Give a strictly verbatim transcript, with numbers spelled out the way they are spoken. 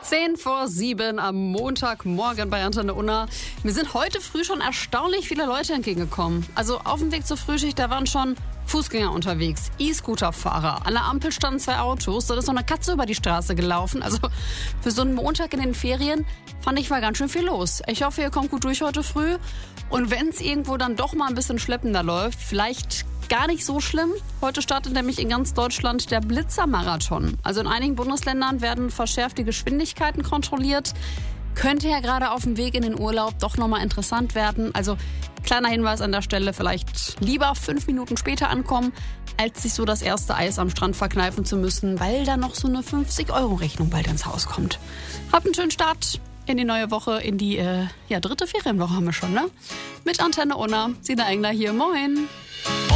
Zehn vor sieben am Montagmorgen bei Antenne Unna. Mir sind heute früh schon erstaunlich viele Leute entgegengekommen. Also auf dem Weg zur Frühschicht, da waren schon Fußgänger unterwegs, E-Scooter-Fahrer. An der Ampel standen zwei Autos, da ist noch eine Katze über die Straße gelaufen. Also für so einen Montag in den Ferien fand ich, war ganz schön viel los. Ich hoffe, ihr kommt gut durch heute früh. Und wenn es irgendwo dann doch mal ein bisschen schleppender läuft, vielleicht gar nicht so schlimm. Heute startet nämlich in ganz Deutschland der Blitzermarathon. Also in einigen Bundesländern werden verschärfte Geschwindigkeiten kontrolliert. Könnte ja gerade auf dem Weg in den Urlaub doch nochmal interessant werden. Also kleiner Hinweis an der Stelle, vielleicht lieber fünf Minuten später ankommen, als sich so das erste Eis am Strand verkneifen zu müssen, weil da noch so eine fünfzig-Euro-Rechnung bald ins Haus kommt. Habt einen schönen Start in die neue Woche, in die äh, ja, dritte Ferienwoche haben wir schon, ne? Mit Antenne Unna, Sina Engler hier, moin!